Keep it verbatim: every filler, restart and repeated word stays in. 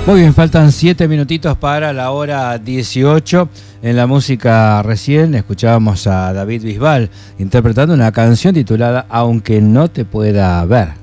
Muy bien, faltan siete minutitos para la hora dieciocho. En la música recién escuchábamos a David Bisbal interpretando una canción titulada Aunque no te pueda ver.